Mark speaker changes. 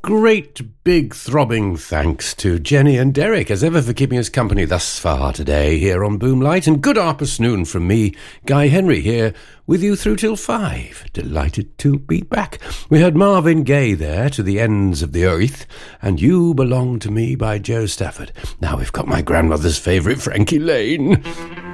Speaker 1: great big throbbing thanks to Jenny and Derek, as ever, for keeping us company thus far today here on Boomlight. And good afternoon from me, Guy Henry, here with you through till 5. Delighted to be back. We heard Marvin Gaye there, To the Ends of the Earth, and You Belong to Me by Joe Stafford. Now we've got my grandmother's favourite, Frankie Lane.